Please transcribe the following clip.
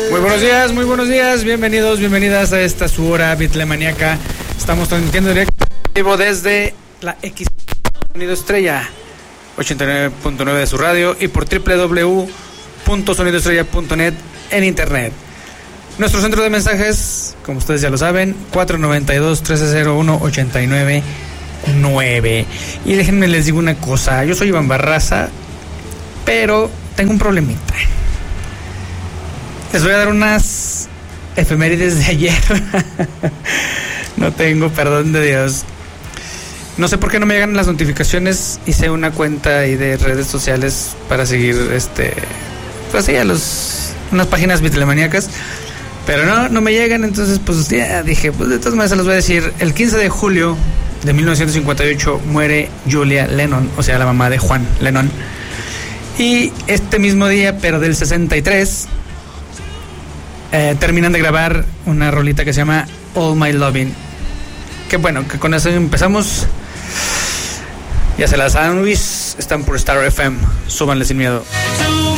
Muy buenos días, bienvenidos, bienvenidas a esta su hora Beatlemaníaca. Estamos transmitiendo directo desde la X Sonido Estrella 89.9 de su radio y por www.sonidoestrella.net en internet. Nuestro centro de mensajes, como ustedes ya lo saben, 492-1301-899. Y déjenme les digo una cosa, yo soy Iván Barraza, pero tengo un problemita. Les voy a dar unas efemérides de ayer. No tengo perdón de Dios. No sé por qué no me llegan las notificaciones. Hice una cuenta ahí de redes sociales para seguir pues sí, unas páginas beatlemaníacas, pero no me llegan. Entonces pues ya dije, pues de todas maneras se los voy a decir. El 15 de julio de 1958 muere Julia Lennon, o sea la mamá de Juan Lennon. Y este mismo día, pero del 63, terminan de grabar una rolita que se llama All My Lovin'. Que bueno, que con eso empezamos. Ya se las saben, Luis. Están por Star FM. Súbanle sin miedo.